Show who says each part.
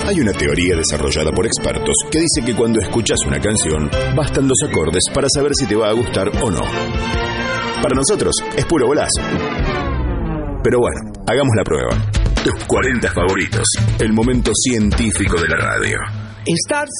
Speaker 1: Hay una teoría desarrollada por expertos que dice que cuando escuchas una canción, bastan 2 acordes para saber si te va a gustar o no. Para nosotros es puro golazo. Pero bueno, hagamos la prueba. Tus 40 favoritos, el momento científico de la radio.
Speaker 2: Estar